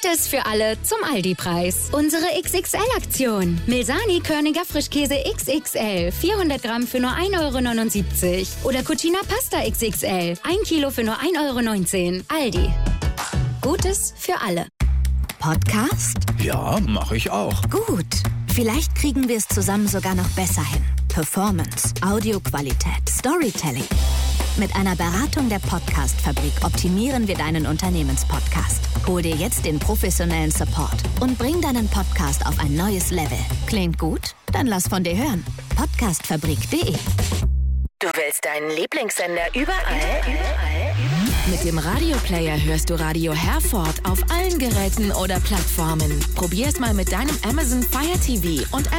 Gutes für alle zum Aldi-Preis. Unsere XXL-Aktion. Milsani Körniger Frischkäse XXL. 400 Gramm für nur 1,79 €. Oder Cucina Pasta XXL. 1 Kilo für nur 1,19 €. Aldi. Gutes für alle. Podcast? Ja, mache ich auch. Gut. Vielleicht kriegen wir es zusammen sogar noch besser hin. Performance, Audioqualität, Storytelling. Mit einer Beratung der Podcast-Fabrik optimieren wir deinen Unternehmenspodcast. Hol dir jetzt den professionellen Support und bring deinen Podcast auf ein neues Level. Klingt gut? Dann lass von dir hören. Podcastfabrik.de. Du willst deinen Lieblingssender überall? Mit dem Radio-Player hörst du Radio Herford auf allen Geräten oder Plattformen. Probier's mal mit deinem Amazon Fire TV und